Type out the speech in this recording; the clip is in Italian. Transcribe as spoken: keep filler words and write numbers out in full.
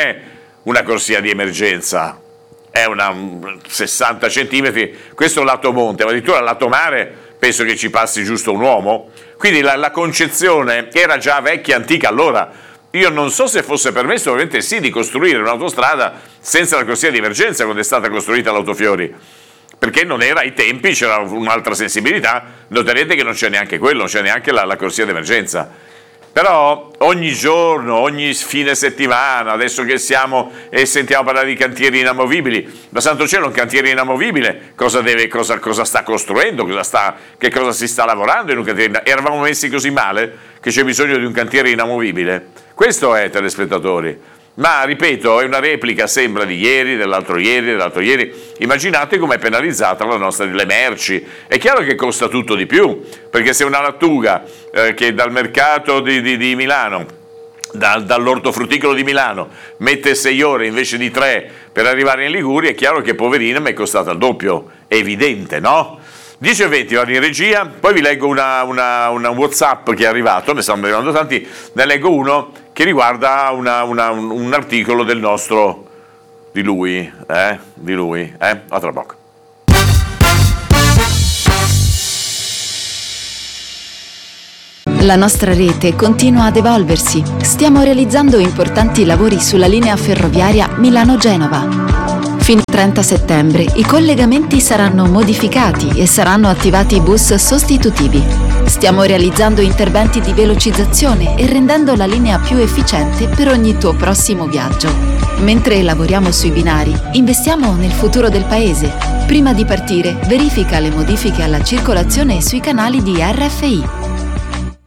è una corsia di emergenza, è una sessanta centimetri, questo lato monte, ma addirittura lato mare penso che ci passi giusto un uomo, quindi la, la concezione era già vecchia, antica allora. Io non so se fosse permesso, ovviamente sì, di costruire un'autostrada senza la corsia di emergenza quando è stata costruita l'Autofiori, perché non era ai tempi, c'era un'altra sensibilità. Noterete che non c'è neanche quello, non c'è neanche la, la corsia d'emergenza. Però ogni giorno, ogni fine settimana, adesso che siamo e sentiamo parlare di cantieri inamovibili, ma santo cielo, un cantiere inamovibile cosa, deve, cosa, cosa sta costruendo, cosa sta, che cosa si sta lavorando in un cantiere? Eravamo messi così male che c'è bisogno di un cantiere inamovibile? Questo è, telespettatori. Ma, ripeto, è una replica, sembra, di ieri, dell'altro ieri, dell'altro ieri. Immaginate com'è penalizzata la nostra, le merci. È chiaro che costa tutto di più, perché se una lattuga eh, che dal mercato di, di, di Milano, da, dall'ortofrutticolo di Milano, mette sei ore invece di tre per arrivare in Liguria, è chiaro che, poverina, mi è costata il doppio. È evidente, no? dieci e venti vado in regia, poi vi leggo una, una, una WhatsApp che è arrivato, ne stanno arrivando tanti, ne leggo uno che riguarda una, una, un, un articolo del nostro, di lui, eh, di lui, eh, a tra poco. La nostra rete continua ad evolversi. Stiamo realizzando importanti lavori sulla linea ferroviaria Milano-Genova. Fino al trenta settembre i collegamenti saranno modificati e saranno attivati bus sostitutivi. Stiamo realizzando interventi di velocizzazione e rendendo la linea più efficiente per ogni tuo prossimo viaggio. Mentre lavoriamo sui binari, investiamo nel futuro del paese. Prima di partire, verifica le modifiche alla circolazione sui canali di R F I.